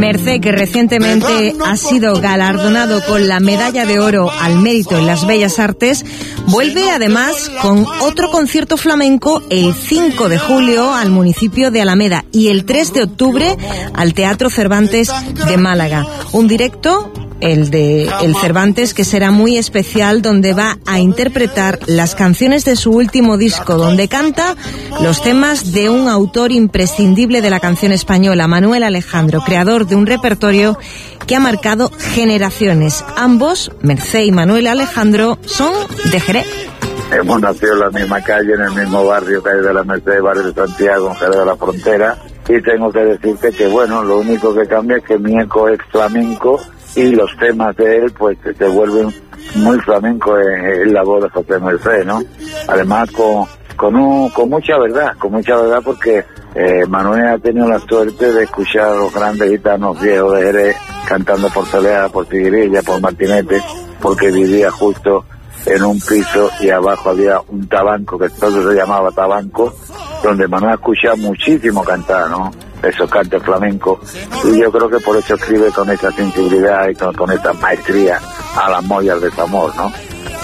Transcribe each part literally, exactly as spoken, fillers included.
Mercé, que recientemente ha sido galardonado con la Medalla de Oro al Mérito en las Bellas Artes, vuelve además con otro concierto flamenco el cinco de julio al municipio de Alameda y el tres de octubre al Teatro Cervantes de Málaga. Un directo, el de el Cervantes, que será muy especial, donde va a interpretar las canciones de su último disco, donde canta los temas de un autor imprescindible de la canción española, Manuel Alejandro, creador de un repertorio que ha marcado generaciones. Ambos, Mercé y Manuel Alejandro, son de Jerez. Hemos nacido en la misma calle, en el mismo barrio, calle de la Merced, barrio de Santiago, en Jerez de la Frontera, y tengo que decirte que, bueno, lo único que cambia es que mi eco es flamenco y los temas de él pues se vuelven muy flamencos en, en la voz de José Mercé, ¿no? Además con con un, con mucha verdad, con mucha verdad porque eh, Manuel ha tenido la suerte de escuchar a los grandes gitanos viejos de Jerez cantando por Soleá, por Figuirilla, por Martinete, porque vivía justo en un piso y abajo había un tabanco, que entonces se llamaba tabanco, donde Manuel escuchaba muchísimo cantar, ¿no? Esos cantes flamencos, y yo creo que por eso escribe con esa sensibilidad y con, con esa maestría a las mollas de su amor, ¿no?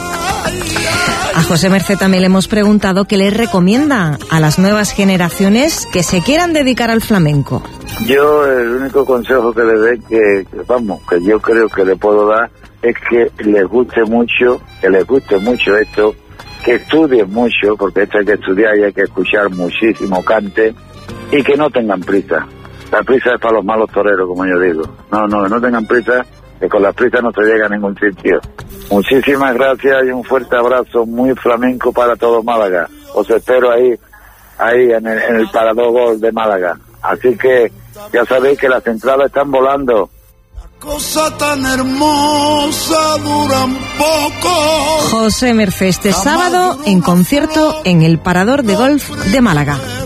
A José Mercé también le hemos preguntado qué le recomienda a las nuevas generaciones que se quieran dedicar al flamenco. Yo el único consejo que le dé, que, que vamos, que yo creo que le puedo dar, es que les guste mucho, que les guste mucho esto, que estudien mucho, porque esto hay que estudiar y hay que escuchar muchísimo cante, y que no tengan prisa. La prisa es para los malos toreros, como yo digo. No, no, no tengan prisa, que con la prisa no se llega a ningún sitio. Muchísimas gracias y un fuerte abrazo muy flamenco para todo Málaga. Os espero ahí, ahí en el, en el Parador Gol de Málaga. Así que ya sabéis que las entradas están volando. Cosa tan hermosa duran poco. José Mercé este sábado en concierto en el Parador de Golf de Málaga.